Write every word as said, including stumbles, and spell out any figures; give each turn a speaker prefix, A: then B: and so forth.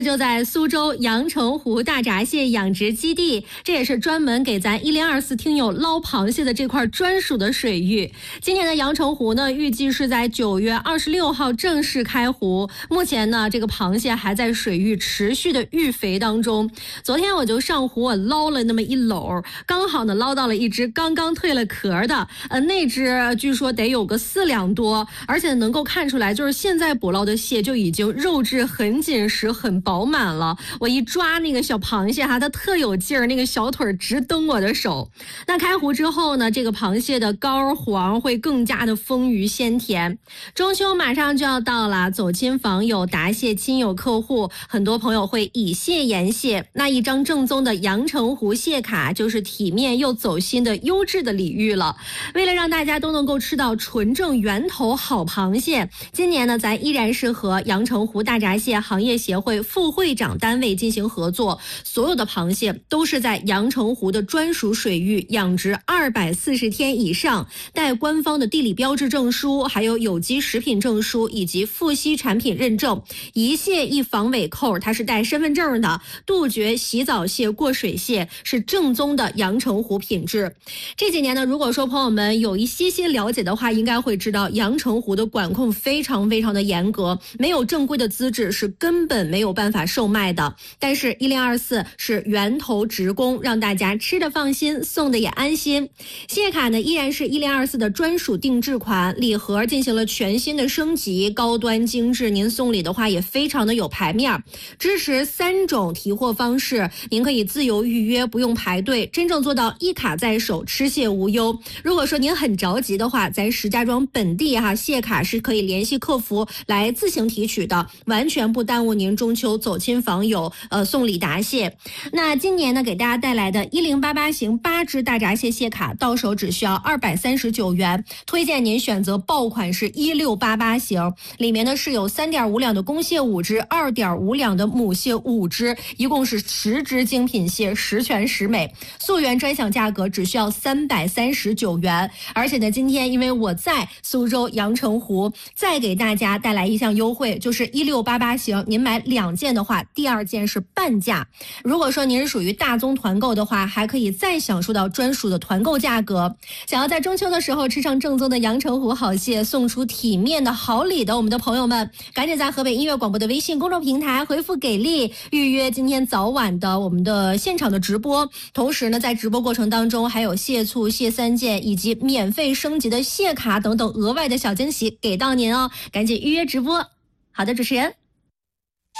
A: 就在苏州阳澄湖大闸蟹养殖基地，这也是专门给咱一零二四听友捞螃蟹的这块专属的水域。今年的阳澄湖呢，预计是在九月二十六号正式开湖。目前呢，这个螃蟹还在水域持续的育肥当中。昨天我就上湖，我捞了那么一篓，刚好呢捞到了一只刚刚蜕了壳的，呃，那只据说得有个四两多，而且能够看出来，就是现在捕捞的蟹就已经肉质很紧实、很饱。饱满了，我一抓那个小螃蟹哈，它特有劲儿，那个小腿直蹬我的手。那开湖之后呢，这个螃蟹的膏黄会更加的丰腴鲜甜。中秋马上就要到了，走亲访友、答谢亲友客户，很多朋友会以蟹言谢。那一张正宗的阳澄湖蟹卡，就是体面又走心的优质的礼遇了。为了让大家都能够吃到纯正源头好螃蟹，今年呢，咱依然是和阳澄湖大闸蟹行业协会副会长单位进行合作，所有的螃蟹都是在阳澄湖的专属水域养殖二百四十天以上，带官方的地理标志证书，还有有机食品证书以及富硒产品认证。一蟹一防尾扣，它是带身份证的，杜绝洗澡蟹、过水蟹，是正宗的阳澄湖品质。这几年呢，如果说朋友们有一些些了解的话，应该会知道阳澄湖的管控非常非常的严格，没有正规的资质是根本没有办法办法售卖的。但是一零二四是源头直供，让大家吃的放心，送的也安心。蟹卡呢依然是一零二四的专属定制款，礼盒进行了全新的升级，高端精致，您送礼的话也非常的有排面。支持三种提货方式，您可以自由预约，不用排队，真正做到一卡在手，吃蟹无忧。如果说您很着急的话，咱石家庄本地哈蟹卡是可以联系客服来自行提取的，完全不耽误您中秋走亲访友，呃，送礼答谢。那今年呢，给大家带来的一零八八型八只大闸蟹蟹卡，到手只需要二百三十九元。推荐您选择爆款是一六八八型，里面呢是有三点五两的公蟹五只，二点五两的母蟹五只，一共是十只精品蟹，十全十美。溯源专享价格只需要三百三十九元。而且呢，今天因为我在苏州阳澄湖，再给大家带来一项优惠，就是一六八八型，您买两件的话，第二件是半价。如果说您是属于大宗团购的话，还可以再享受到专属的团购价格。想要在中秋的时候吃上正宗的阳澄湖好蟹，送出体面的好礼的我们的朋友们，赶紧在河北音乐广播的微信公众平台回复给力，预约今天早晚的我们的现场的直播。同时呢，在直播过程当中还有蟹醋、蟹三件以及免费升级的蟹卡等等额外的小惊喜给到您哦，赶紧预约直播。好的，主持人。